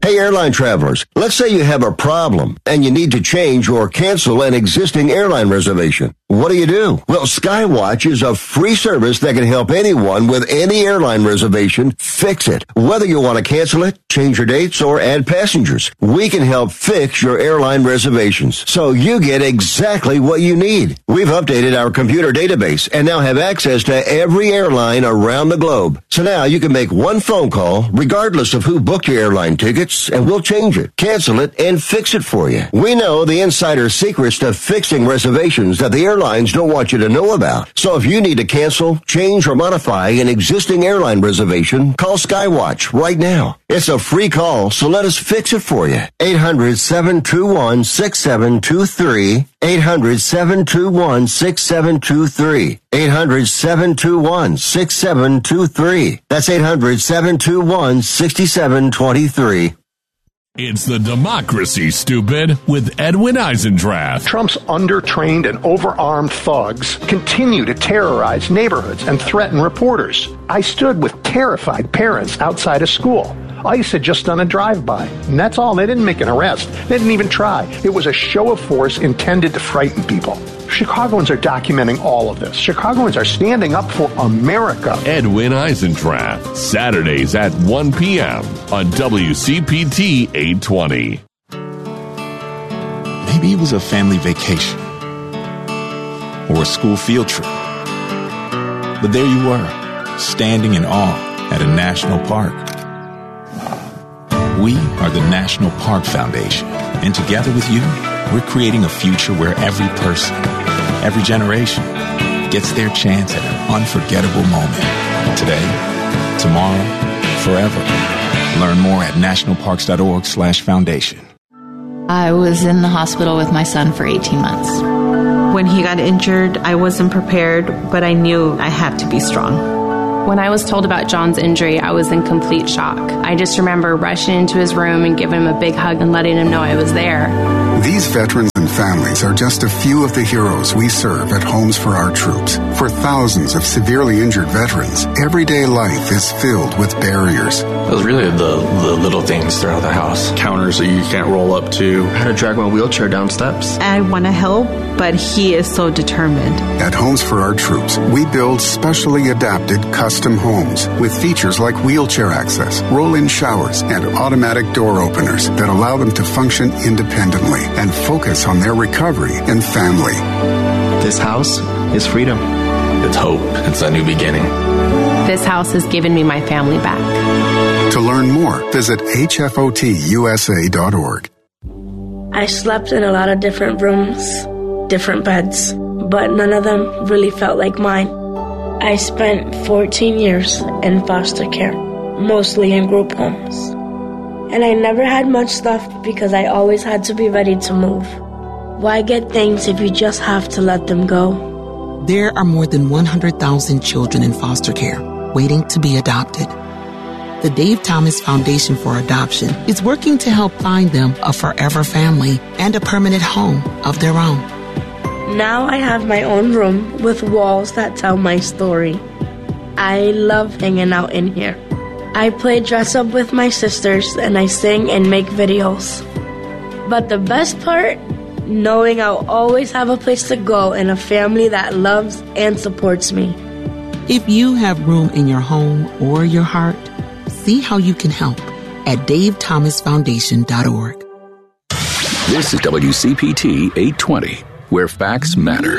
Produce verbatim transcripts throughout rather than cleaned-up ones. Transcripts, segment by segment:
Hey, airline travelers, let's say you have a problem and you need to change or cancel an existing airline reservation. What do you do? Well, Skywatch is a free service that can help anyone with any airline reservation fix it. Whether you want to cancel it, change your dates, or add passengers, we can help fix your airline reservations so you get exactly what you need. We've updated our computer database and now have access to every airline around the globe. So now you can make one phone call regardless of who booked your airline tickets, and we'll change it, cancel it, and fix it for you. We know the insider secrets to fixing reservations that the airlines don't want you to know about. So if you need to cancel, change, or modify an existing airline reservation, call Skywatch right now. It's a free call, so let us fix it for you. eight hundred, seven two one, six seven two three. eight hundred, seven two one, six seven two three. eight hundred, seven two one, six seven two three. That's eight hundred, seven two one, six seven two three. It's the Democracy, Stupid, with Edwin Eisendrath. Trump's undertrained and overarmed thugs continue to terrorize neighborhoods and threaten reporters. I stood with terrified parents outside a school. ICE had just done a drive-by, and that's all. They didn't make an arrest. They didn't even try. It was a show of force intended to frighten people. Chicagoans are documenting all of this. Chicagoans are standing up for America. Edwin Eisendrath, Saturdays at one p.m. on W C P T eight twenty. Maybe it was a family vacation or a school field trip. But there you were, standing in awe at a national park. We are the National Park Foundation, and together with you, we're creating a future where every person, every generation, gets their chance at an unforgettable moment. Today, tomorrow, forever. Learn more at nationalparks dot org slash foundation. I was in the hospital with my son for eighteen months. When he got injured, I wasn't prepared, but I knew I had to be strong. When I was told about John's injury, I was in complete shock. I just remember rushing into his room and giving him a big hug and letting him know I was there. These veterans and families are just a few of the heroes we serve at Homes for Our Troops. For thousands of severely injured veterans, everyday life is filled with barriers. It was really the, the little things throughout the house. Counters that you can't roll up to. How to drag my wheelchair down steps. I want to help, but he is so determined. At Homes for Our Troops, we build specially adapted custom homes with features like wheelchair access, roll-in showers, and automatic door openers that allow them to function independently and focus on their recovery and family. This house is freedom. It's hope. It's a new beginning. This house has given me my family back. To learn more, visit H F O T U S A dot org. I slept in a lot of different rooms, different beds, but none of them really felt like mine. I spent fourteen years in foster care, mostly in group homes. And I never had much stuff because I always had to be ready to move. Why get things if you just have to let them go? There are more than one hundred thousand children in foster care waiting to be adopted. The Dave Thomas Foundation for Adoption is working to help find them a forever family and a permanent home of their own. Now I have my own room with walls that tell my story. I love hanging out in here. I play dress up with my sisters and I sing and make videos. But the best part, knowing I'll always have a place to go and a family that loves and supports me. If you have room in your home or your heart, see how you can help at dave thomas foundation dot org. This is W C P T eight twenty, where facts matter.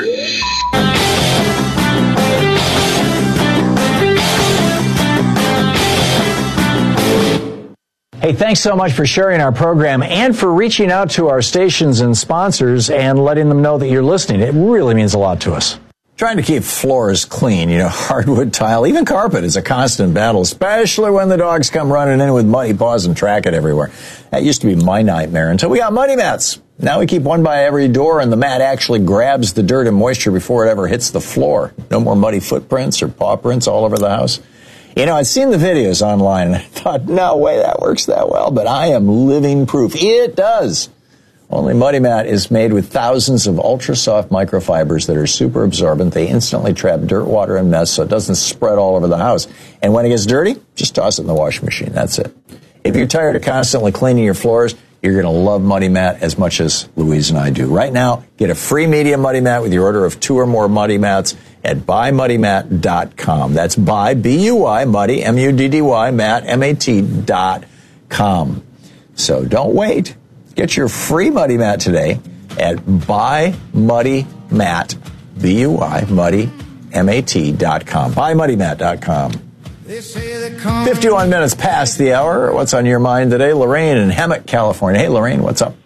Hey, thanks so much for sharing our program and for reaching out to our stations and sponsors and letting them know that you're listening. It really means a lot to us. Trying to keep floors clean, you know, hardwood, tile, even carpet is a constant battle, especially when the dogs come running in with muddy paws and track it everywhere. That used to be my nightmare until we got Muddy Mats. Now we keep one by every door, and the mat actually grabs the dirt and moisture before it ever hits the floor. No more muddy footprints or paw prints all over the house. You know, I'd seen the videos online, and I thought, no way that works that well, but I am living proof. It does. Only Muddy Mat is made with thousands of ultra-soft microfibers that are super absorbent. They instantly trap dirt, water, and mess so it doesn't spread all over the house. And when it gets dirty, just toss it in the washing machine. That's it. If you're tired of constantly cleaning your floors, you're going to love Muddy Mat as much as Louise and I do. Right now, get a free medium Muddy Mat with your order of two or more Muddy Mats at buy muddy mat dot com. That's buy, B U I, Muddy, M U D D Y, Mat, M A T dot com. So don't wait. Get your free Muddy Mat today at buy muddy mat, B U I, Muddy, M A T dot com. buy muddy mat dot com. fifty-one minutes past the hour. What's on your mind today? Lorraine in Hemet, California. Hey, Lorraine, what's up?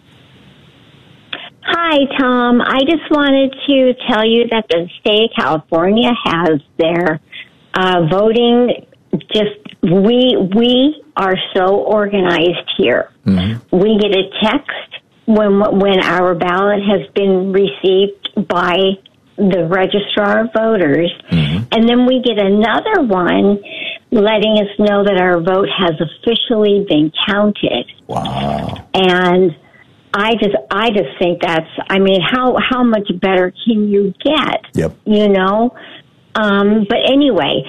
Hi, Tom. I just wanted to tell you that the state of California has their uh, voting. Just we we are so organized here. Mm-hmm. We get a text when when our ballot has been received by the registrar of voters, mm-hmm. and then we get another one letting us know that our vote has officially been counted. Wow. And I just I just think that's, I mean, how, how much better can you get? Yep. You know? Um, but anyway,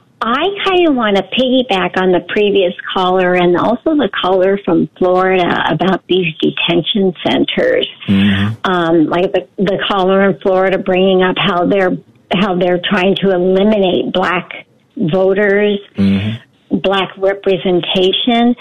I kind of want to piggyback on the previous caller and also the caller from Florida about these detention centers. Mm-hmm. Um, like the, the caller in Florida bringing up how they're, how they're trying to eliminate black voters, mm-hmm. black representation.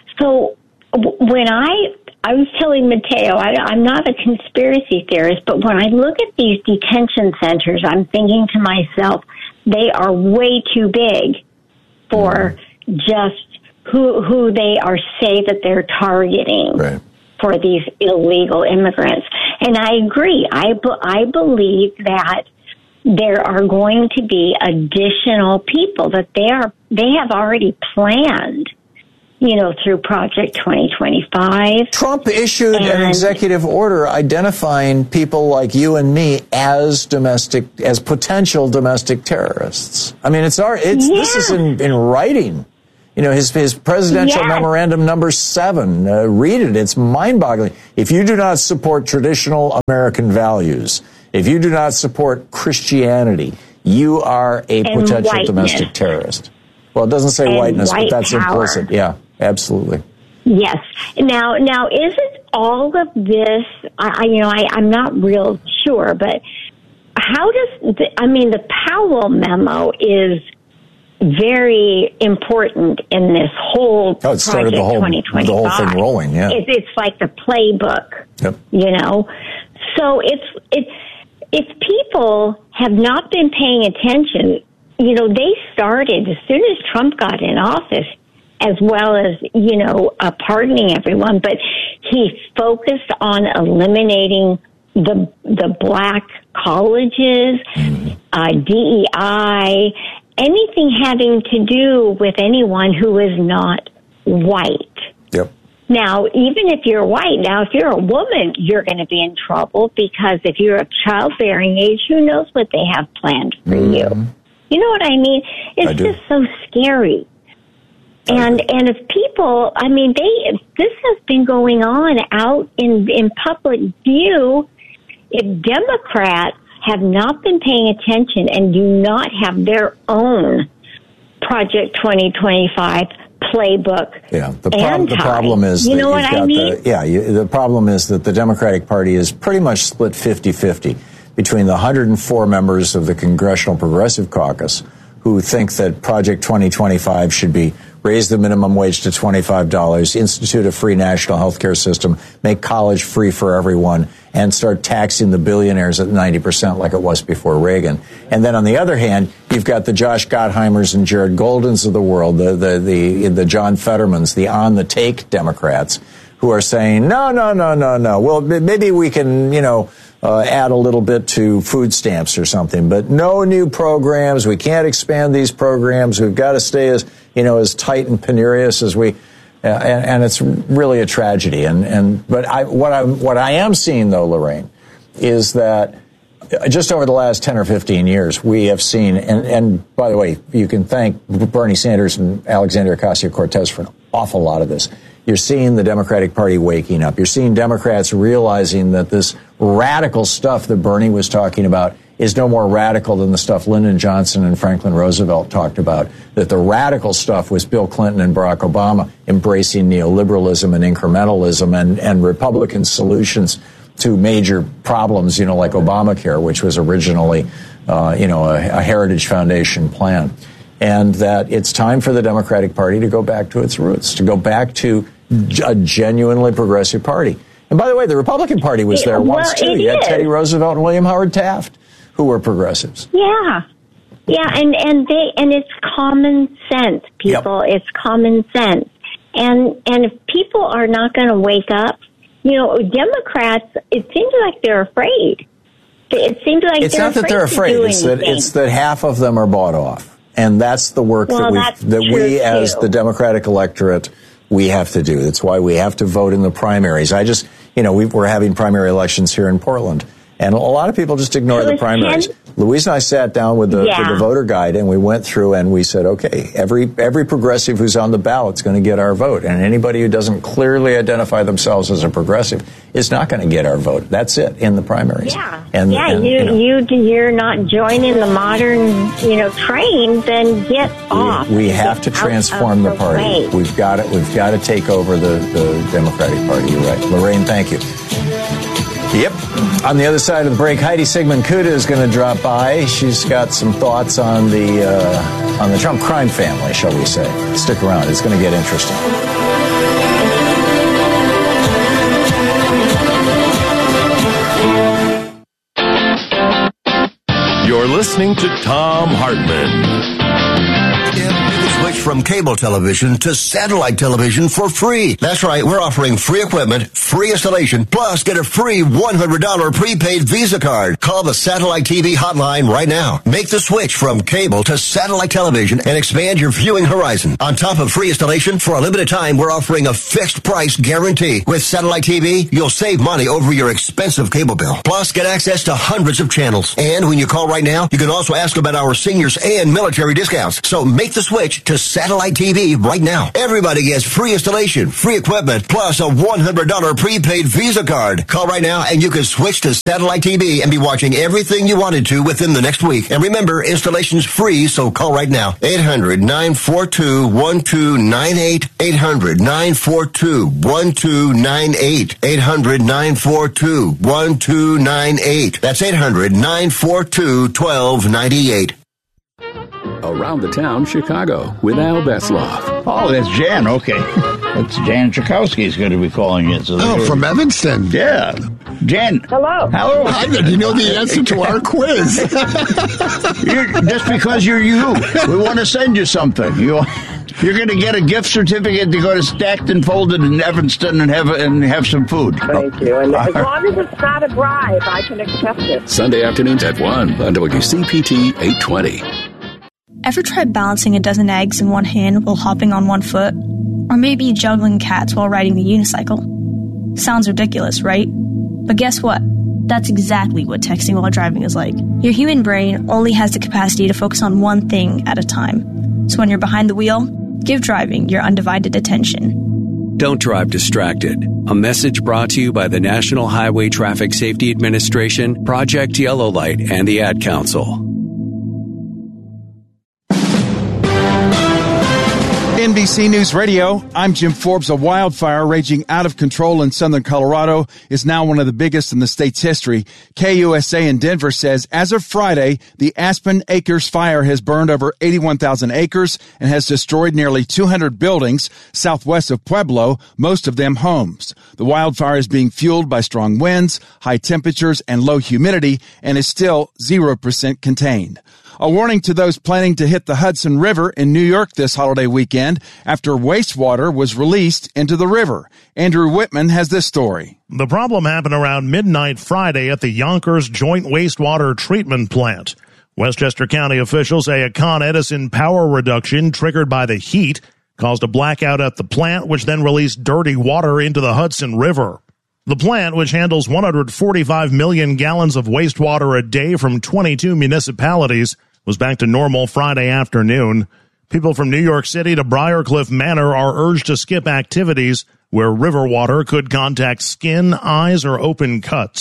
So w- when I, I was telling Mateo, I, I'm not a conspiracy theorist, but when I look at these detention centers, I'm thinking to myself, they are way too big for mm-hmm. just who who they are say that they're targeting right. for these illegal immigrants. And I agree. I, I believe that there are going to be additional people that they are they have already planned, you know, through Project twenty twenty-five. Trump issued and, an executive order identifying people like you and me as domestic, as potential domestic terrorists. I mean, it's our, it's yeah. this is in, in writing. You know, his his presidential yes. memorandum number seven. Uh, read it. It's mind-boggling. If you do not support traditional American values, if you do not support Christianity, you are a and potential whiteness. domestic terrorist. Well, it doesn't say and whiteness, white but that's power. implicit. Yeah, absolutely. Yes. Now, now, isn't all of this? I, I you know, I, I'm not real sure, but how does the, I mean the Powell memo is very important in this whole oh, it started Project the whole twenty twenty-five. the whole thing rolling. Yeah, it, it's like the playbook. Yep. You know, so it's it's if people have not been paying attention, you know, they started as soon as Trump got in office, as well as, you know, uh, pardoning everyone, but he focused on eliminating the the black colleges, uh, D E I, anything having to do with anyone who is not white. Yep. Now, even if you're white, now if you're a woman, you're going to be in trouble because if you're of childbearing age, who knows what they have planned for mm-hmm. you? You know what I mean? It's just so scary. And and if people, I mean, they this has been going on out in in public view. If Democrats have not been paying attention and do not have their own Project twenty twenty-five playbook, yeah, the, prob- the problem is you that know what I mean? The, yeah, you, the problem is that the Democratic Party is pretty much split fifty-fifty between the one hundred four members of the Congressional Progressive Caucus who think that Project twenty twenty-five should be raise the minimum wage to twenty-five dollars, institute a free national health care system, make college free for everyone, and start taxing the billionaires at ninety percent like it was before Reagan. And then on the other hand, you've got the Josh Gottheimers and Jared Goldens of the world, the the the, the John Fettermans, the on-the-take Democrats, who are saying, no, no, no, no, no. Well, maybe we can, you know, uh, add a little bit to food stamps or something, but no new programs. We can't expand these programs. We've got to stay as, you know, as tight and penurious as we, uh, and, and it's really a tragedy. And, and, but I, what I, what I am seeing though, Lorraine, is that just over the last ten or fifteen years, we have seen, and, and by the way, you can thank Bernie Sanders and Alexandria Ocasio-Cortez for an awful lot of this. You're seeing the Democratic Party waking up. You're seeing Democrats realizing that this radical stuff that Bernie was talking about is no more radical than the stuff Lyndon Johnson and Franklin Roosevelt talked about, that the radical stuff was Bill Clinton and Barack Obama embracing neoliberalism and incrementalism and, and Republican solutions to major problems, you know, like Obamacare, which was originally, uh, you know, a, a Heritage Foundation plan. And that it's time for the Democratic Party to go back to its roots, to go back to a genuinely progressive party. And by the way, the Republican Party was there well, once, too. You had Teddy Roosevelt and William Howard Taft, who were progressives. Yeah. Yeah, and, and they and it's common sense, people. Yep. It's common sense. And and if people are not going to wake up, you know, Democrats, it seems like they're afraid. It seems like it's they're not that afraid they're afraid. It's that, it's that half of them are bought off. And that's the work well, that we, that we as the Democratic electorate, we have to do. That's why we have to vote in the primaries. I just, you know, we, we're having primary elections here in Portland. And a lot of people just ignore so the primaries. ten Louise and I sat down with the, yeah. with the voter guide, and we went through and we said, okay, every every progressive who's on the ballot is going to get our vote. And anybody who doesn't clearly identify themselves as a progressive is not going to get our vote. That's it in the primaries. Yeah, and, yeah and, you, you, know, you, you're not joining the modern, you know, train, then get off. We, we have to transform the party. Way. We've got it. We've got to take over the, the Democratic Party. You're right. Lorraine, thank you. Yep. On the other side of the break, Heidi Sigmund-Kuda is going to drop by. She's got some thoughts on the uh, on the Trump crime family, shall we say. Stick around. It's going to get interesting. You're listening to Thom Hartmann. Switch from cable television to satellite television for free. That's right, we're offering free equipment, free installation, plus get a free one hundred dollars prepaid Visa card. Call the Satellite T V hotline right now. Make the switch from cable to satellite television and expand your viewing horizon. On top of free installation, for a limited time, we're offering a fixed price guarantee. With Satellite T V, you'll save money over your expensive cable bill. Plus, get access to hundreds of channels. And when you call right now, you can also ask about our seniors and military discounts. So make the switch to Satellite T V right now. Everybody gets free installation, free equipment, plus a one hundred dollars prepaid Visa card. Call right now and you can switch to Satellite T V and be watching everything you wanted to within the next week. And remember, installation's free, so call right now. eight hundred, nine four two, one two nine eight. eight hundred, nine four two, one two nine eight. eight hundred, nine four two, one two nine eight. That's eight hundred, nine four two, one two nine eight. Around the Town, Chicago, with Al Betzloff. Oh, that's Jan. Okay. That's Jan Chakowski is going to be calling it. So oh, from Evanston. Yeah. Jan. Hello. Hello. How did you know the answer to our quiz? you're, just because you're you, we want to send you something. You, you're going to get a gift certificate to go to Stacked and Folded in Evanston and have and have some food. Thank you. And as long as it's not a bribe, I can accept it. Sunday afternoons at one on W C P T eight twenty. Ever tried balancing a dozen eggs in one hand while hopping on one foot? Or maybe juggling cats while riding the unicycle? Sounds ridiculous, right? But guess what? That's exactly what texting while driving is like. Your human brain only has the capacity to focus on one thing at a time. So when you're behind the wheel, give driving your undivided attention. Don't drive distracted. A message brought to you by the National Highway Traffic Safety Administration, Project Yellow Light, and the Ad Council. N B C News Radio, I'm Jim Forbes. A wildfire raging out of control in southern Colorado is now one of the biggest in the state's history. K U S A in Denver says as of Friday, the Aspen Acres fire has burned over eighty-one thousand acres and has destroyed nearly two hundred buildings southwest of Pueblo, most of them homes. The wildfire is being fueled by strong winds, high temperatures, and low humidity and is still zero percent contained. A warning to those planning to hit the Hudson River in New York this holiday weekend after wastewater was released into the river. Andrew Whitman has this story. The problem happened around midnight Friday at the Yonkers Joint Wastewater Treatment Plant. Westchester County officials say a Con Edison power reduction triggered by the heat caused a blackout at the plant, which then released dirty water into the Hudson River. The plant, which handles one hundred forty-five million gallons of wastewater a day from twenty-two municipalities, was back to normal Friday afternoon. People from New York City to Briarcliff Manor are urged to skip activities where river water could contact skin, eyes, or open cuts.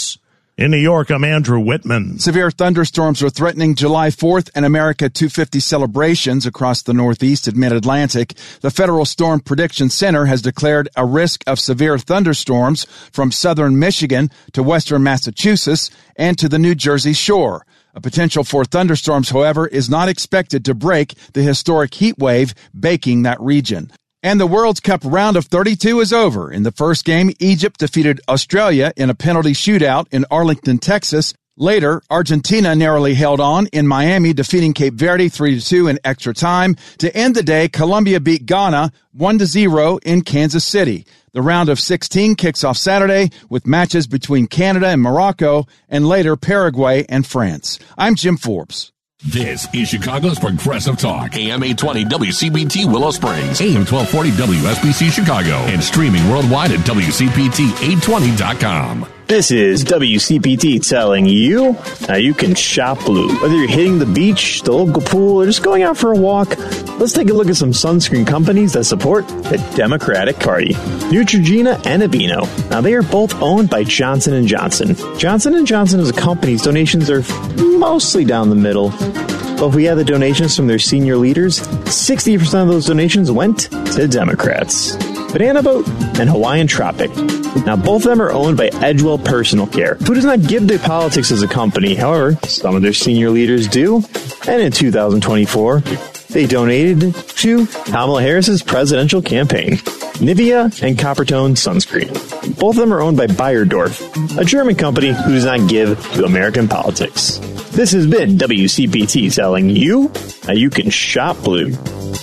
In New York, I'm Andrew Whitman. Severe thunderstorms are threatening July fourth and America two fifty celebrations across the Northeast and Mid-Atlantic. The Federal Storm Prediction Center has declared a risk of severe thunderstorms from southern Michigan to western Massachusetts and to the New Jersey shore. A potential for thunderstorms, however, is not expected to break the historic heat wave baking that region. And the World Cup round of thirty-two is over. In the first game, Egypt defeated Australia in a penalty shootout in Arlington, Texas. Later, Argentina narrowly held on in Miami, defeating Cape Verde three to two in extra time. To end the day, Colombia beat Ghana one to zero in Kansas City. The round of sixteen kicks off Saturday with matches between Canada and Morocco, and later Paraguay and France. I'm Jim Forbes. This is Chicago's Progressive Talk. A M eight twenty W C P T Willow Springs, A M twelve forty W S B C Chicago, and streaming worldwide at W C P T eight twenty dot com. This is W C P T telling you how you can shop blue. Whether you're hitting the beach, the local pool, or just going out for a walk, let's take a look at some sunscreen companies that support the Democratic Party. Neutrogena and Aveeno. Now, they are both owned by Johnson and Johnson. Johnson and Johnson as a company's donations are mostly down the middle. But if we add the donations from their senior leaders, sixty percent of those donations went to Democrats. Banana Boat and Hawaiian Tropic. Now, both of them are owned by Edgewell Personal Care, who does not give to politics as a company. However, some of their senior leaders do. And in two thousand twenty-four, they donated to Kamala Harris's presidential campaign. Nivea and Coppertone Sunscreen. Both of them are owned by Bayerdorf, a German company who does not give to American politics. This has been W C P T telling you how you can shop blue.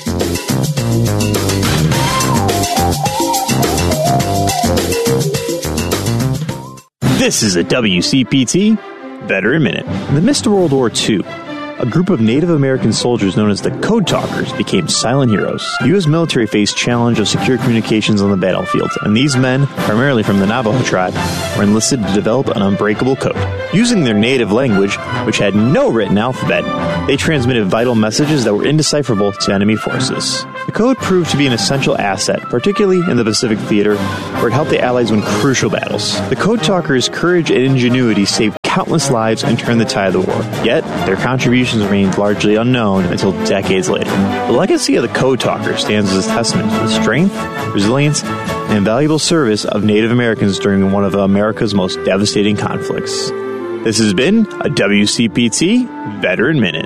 This is a W C P T Veteran Minute. In the midst of World War Two, a group of Native American soldiers known as the Code Talkers became silent heroes. The U S military faced challenge of secure communications on the battlefield, and these men, primarily from the Navajo tribe, were enlisted to develop an unbreakable code. Using their native language, which had no written alphabet, they transmitted vital messages that were indecipherable to enemy forces. The code proved to be an essential asset, particularly in the Pacific Theater, where it helped the Allies win crucial battles. The Code Talkers' courage and ingenuity saved countless lives and turned the tide of the war. Yet, their contributions remained largely unknown until decades later. The legacy of the Code Talkers stands as a testament to the strength, resilience, and invaluable service of Native Americans during one of America's most devastating conflicts. This has been a W C P T Veteran Minute.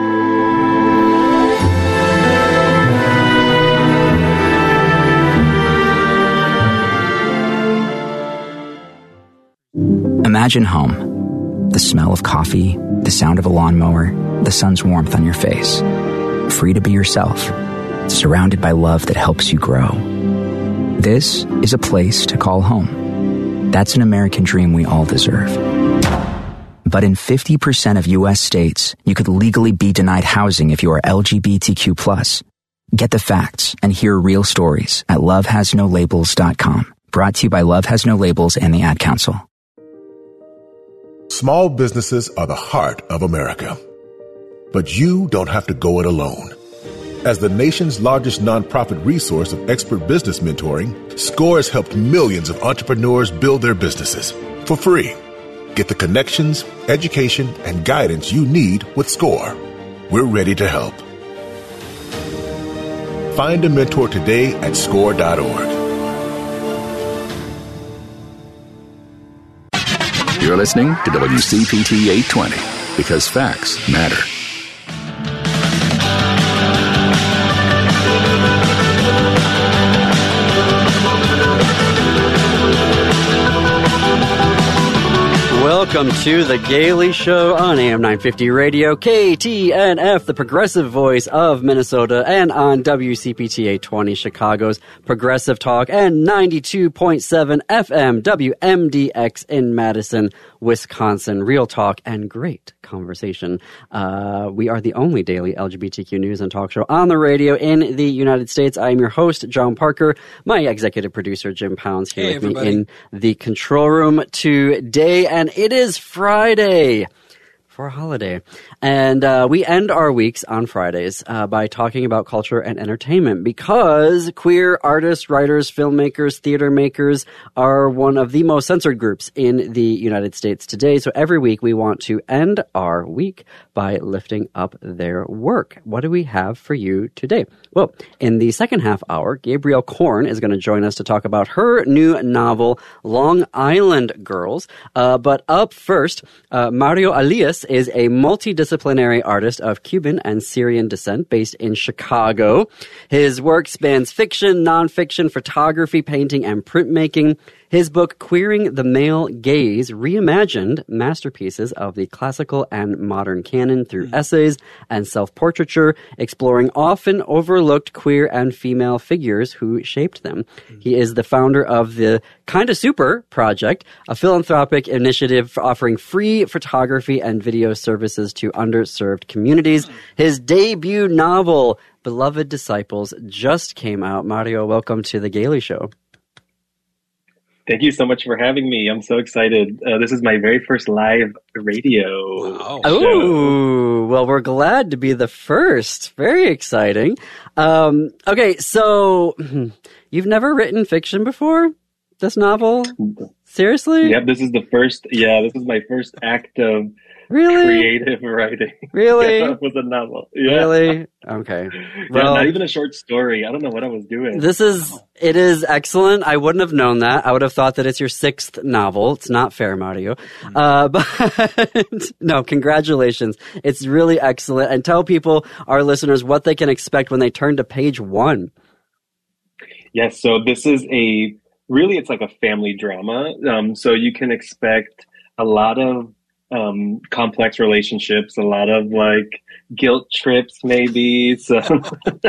Imagine home. The smell of coffee, the sound of a lawnmower, the sun's warmth on your face. Free to be yourself, surrounded by love that helps you grow. This is a place to call home. That's an American dream we all deserve. But in fifty percent of U S states, you could legally be denied housing if you are L G B T Q plus. Get the facts and hear real stories at love has no labels dot com. Brought to you by Love Has No Labels and the Ad Council. Small businesses are the heart of America. But you don't have to go it alone. As the nation's largest nonprofit resource of expert business mentoring, SCORE has helped millions of entrepreneurs build their businesses for free. Get the connections, education, and guidance you need with SCORE. We're ready to help. Find a mentor today at score dot org. You're listening to W C P T eight twenty because facts matter. Welcome to The Gailey Show on A M nine fifty Radio, K T N F, the progressive voice of Minnesota, and on W C P T eight twenty, Chicago's Progressive Talk, and ninety-two point seven F M W M D X in Madison, Wisconsin. Real talk and great conversation. Uh, we are the only daily L G B T Q news and talk show on the radio in the United States. I am your host, John Parker. My executive producer, Jim Pounds, here hey, with everybody. me in the control room today, and it is Friday. for a holiday. And uh, we end our weeks on Fridays uh, by talking about culture and entertainment because queer artists, writers, filmmakers, theater makers are one of the most censored groups in the United States today. So every week we want to end our week by lifting up their work. What do we have for you today? Well, in the second half hour, Gabrielle Korn is going to join us to talk about her new novel, Long Island Girls. Uh, but up first, uh, Mario Alias is a multidisciplinary artist of Cuban and Syrian descent based in Chicago. His work spans fiction, nonfiction, photography, painting, and printmaking. His book, Queering the Male Gaze, reimagined masterpieces of the classical and modern canon through essays and self-portraiture, exploring often overlooked queer and female figures who shaped them. He is the founder of the Kinda Super Project, a philanthropic initiative offering free photography and video services to underserved communities. His debut novel, Beloved Disciples, just came out. Mario, welcome to The Gaily Show. Thank you so much for having me. I'm so excited. Uh, this is my very first live radio wow. show. Oh, well, we're glad to be the first. Very exciting. Um, okay, so you've never written fiction before? This novel? Seriously? Yep, this is the first, yeah, this is my first act of really? creative writing. Really? Yeah, it was a novel. Yeah. Really? Okay. Well, Well, not even a short story. I don't know what I was doing. this is, it is excellent. I wouldn't have known that. I would have thought that it's your sixth novel. It's not fair, Mario. Uh, but no, congratulations. It's really excellent. And tell people, our listeners, what they can expect when they turn to page one. Yes, so this is a, really it's like a family drama. Um, so you can expect a lot of um, complex relationships, a lot of like guilt trips, maybe some,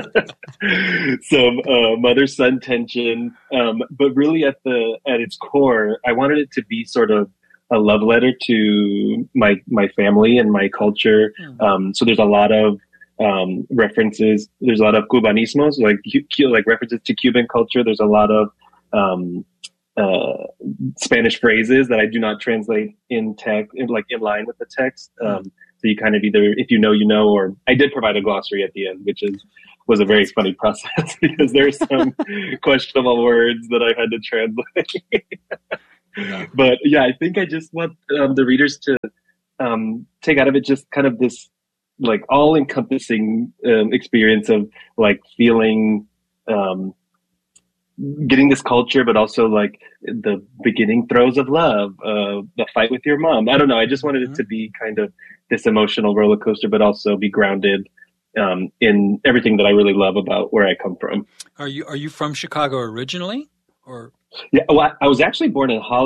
some uh, mother-son tension. Um, but really at the, at its core, I wanted it to be sort of a love letter to my, my family and my culture. Um, so there's a lot of um, references. There's a lot of Cubanismos, like, like references to Cuban culture. There's a lot of, um, uh, Spanish phrases that I do not translate in text, in, like in line with the text. Um, so you kind of either, if you know, you know, or I did provide a glossary at the end, which is, was a very funny process because there's some questionable words that I had to translate. But yeah, I think I just want um, the readers to um, take out of it just kind of this like all encompassing um, experience of like feeling, um, getting this culture, but also like the beginning throes of love, uh, the fight with your mom. I don't know. I just wanted it to be kind of this emotional roller coaster, but also be grounded um, in everything that I really love about where I come from. Are you are you from Chicago originally, or? Yeah, well, I was actually born in Hollywood.